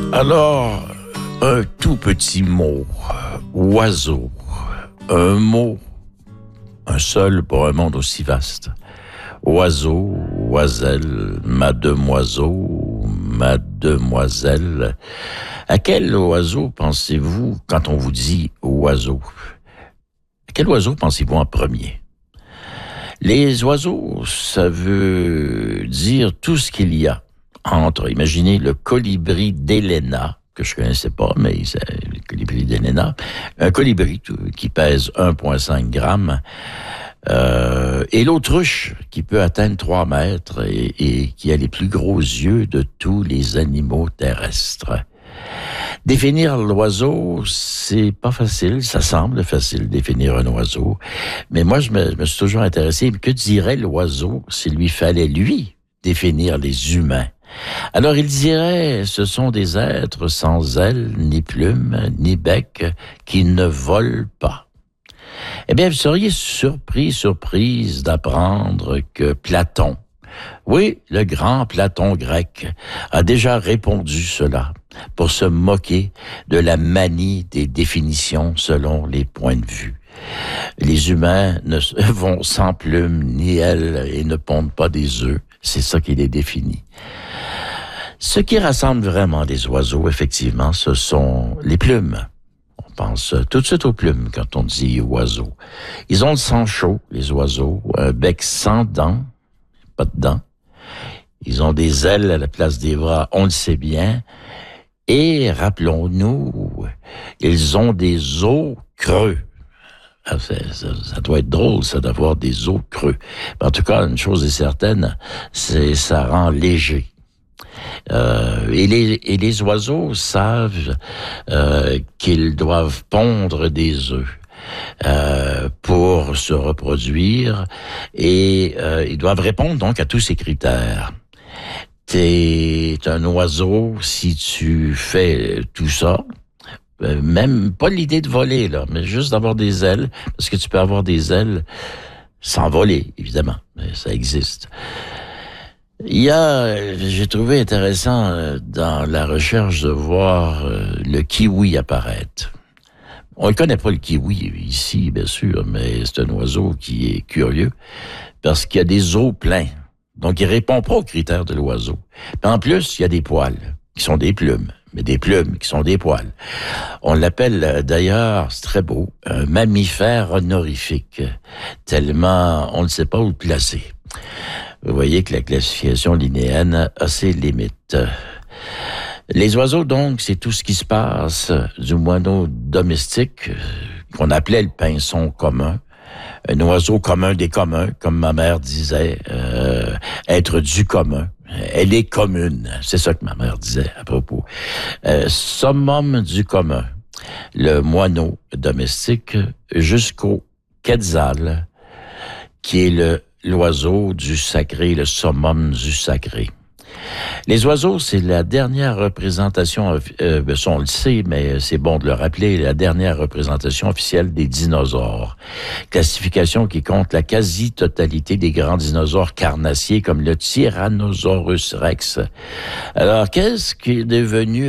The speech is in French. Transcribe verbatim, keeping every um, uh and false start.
Alors, un tout petit mot, oiseau, un mot, un seul pour un monde aussi vaste. Oiseau, oiselle, mademoiseau, mademoiselle. À quel oiseau pensez-vous quand on vous dit oiseau? À quel oiseau pensez-vous en premier? Les oiseaux, ça veut dire tout ce qu'il y a entre, imaginez le colibri d'Héléna, que je connaissais pas, mais c'est le colibri d'Héléna, un colibri qui pèse un virgule cinq grammes, euh, et l'autruche qui peut atteindre trois mètres et, et qui a les plus gros yeux de tous les animaux terrestres. Définir l'oiseau, c'est pas facile, ça semble facile, définir un oiseau, mais moi je me, je me suis toujours intéressé, que dirait l'oiseau s'il lui fallait, lui, définir les humains? Alors il dirait, ce sont des êtres sans ailes, ni plumes, ni bec, qui ne volent pas. Eh bien, vous seriez surpris, surprise d'apprendre que Platon, oui, le grand Platon grec, a déjà répondu cela pour se moquer de la manie des définitions selon les points de vue. Les humains ne vont sans plumes ni ailes et ne pondent pas des œufs. C'est ça qui les définit. Ce qui rassemble vraiment les oiseaux, effectivement, ce sont les plumes. On pense tout de suite aux plumes quand on dit oiseau. Ils ont le sang chaud, les oiseaux, un bec sans dents, pas de dents. Ils ont des ailes à la place des bras, on le sait bien. Et rappelons-nous, ils ont des os creux. Ah, ça, ça, ça doit être drôle, ça, d'avoir des os creux. Mais en tout cas, une chose est certaine, c'est ça rend léger. Euh, et, les, et les oiseaux savent euh, qu'ils doivent pondre des œufs euh, pour se reproduire et euh, ils doivent répondre donc à tous ces critères. T'es un oiseau si tu fais tout ça. Même pas l'idée de voler, là, mais juste d'avoir des ailes, parce que tu peux avoir des ailes sans voler, évidemment, mais ça existe. Il y a, j'ai trouvé intéressant dans la recherche de voir le kiwi apparaître. On ne connaît pas le kiwi ici, bien sûr, mais c'est un oiseau qui est curieux, parce qu'il y a des os pleins. Donc, il répond pas aux critères de l'oiseau. Puis en plus, il y a des poils, qui sont des plumes. Mais des plumes qui sont des poils. On l'appelle d'ailleurs, c'est très beau, un mammifère honorifique, tellement on ne sait pas où le placer. Vous voyez que la classification linéenne a ses limites. Les oiseaux, donc, c'est tout ce qui se passe du moineau domestique, qu'on appelait le pinson commun, un oiseau commun des communs, comme ma mère disait, euh, être du commun. Elle est commune, c'est ça que ma mère disait à propos. Euh, summum du commun, le moineau domestique, jusqu'au quetzal, qui est le, l'oiseau du sacré, le summum du sacré. Les oiseaux, c'est la dernière représentation, euh, on le sait, mais c'est bon de le rappeler, la dernière représentation officielle des dinosaures. Classification qui compte la quasi-totalité des grands dinosaures carnassiers comme le Tyrannosaurus rex. Alors, qu'est-ce qui est devenu